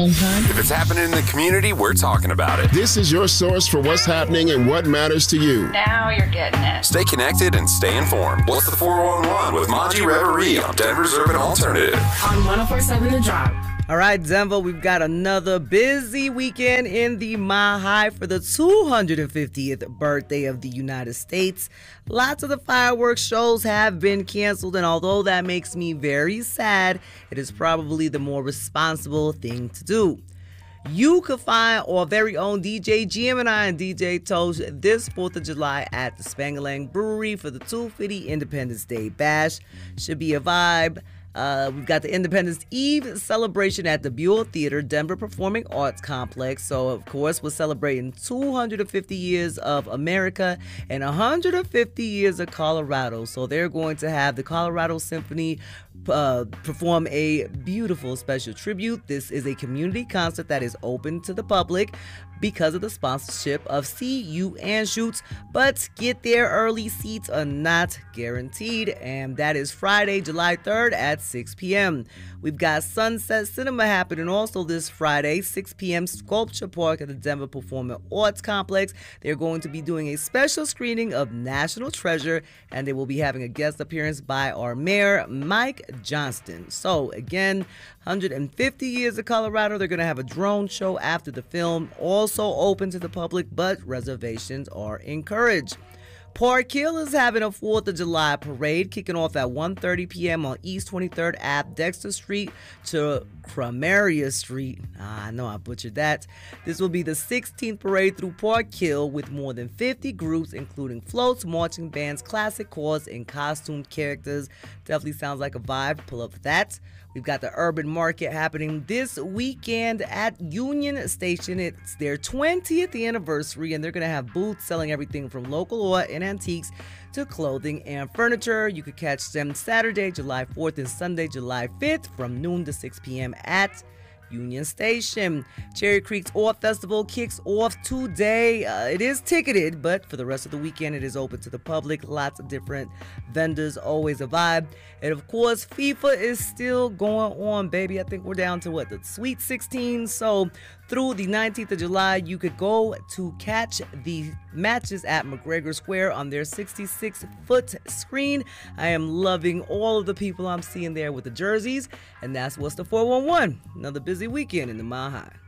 If it's happening in the community, we're talking about it. This is your source for what's happening and what matters to you. Now you're getting it. Stay connected and stay informed. What's the 411 with Monty Reverie on Denver's Urban Alternative. On 104.7 The Drop. All right, Denver, we've got another busy weekend in the Mile High for the 250th birthday of the United States. Lots of the fireworks shows have been canceled, and although that makes me very sad, it is probably the more responsible thing to do. You could find our very own DJ Gemini and DJ Tosh this 4th of July at the Spangalang Brewery for the 250 Independence Day Bash. Should be a vibe. We've got the Independence Eve celebration at the Buell Theater, Denver Performing Arts Complex. So, of course, we're celebrating 250 years of America and 150 years of Colorado. So they're going to have the Colorado Symphony perform a beautiful special tribute. This is a community concert that is open to the public because of the sponsorship of CU Anschutz, but get there early. Seats are not guaranteed, and that is Friday, July 3rd at 6 p.m. We've got Sunset Cinema happening also this Friday, 6 p.m. Sculpture Park at the Denver Performing Arts Complex. They're going to be doing a special screening of National Treasure, and they will be having a guest appearance by our mayor, Mike Johnston. So again, 150 years of Colorado. They're going to have a drone show after the film, also open to the public, but reservations are encouraged. Park Hill is having a 4th of July parade kicking off at 1:30 p.m. on East 23rd Ave, Dexter Street to Cramaria Street. I know I butchered that. This will be the 16th parade through Park Hill with more than 50 groups, including floats, marching bands, classic chorus, and costumed characters. Definitely sounds like a vibe. Pull up for that. We've got the Urban Market happening this weekend at Union Station. It's their 20th anniversary, and they're going to have booths selling everything from local art and antiques to clothing and furniture. You could catch them Saturday, July 4th and Sunday, July 5th from noon to 6 p.m. at Union Station. Cherry Creek's Art Festival kicks off today. It is ticketed, but for the rest of the weekend, it is open to the public. Lots of different vendors, always a vibe. And of course, FIFA is still going on, baby. I think we're down to the Sweet 16. So through the 19th of July, you could go to catch the matches at McGregor Square on their 66-foot screen. I am loving all of the people I'm seeing there with the jerseys, and that's what's the 411. Another busy weekend in the Mile High.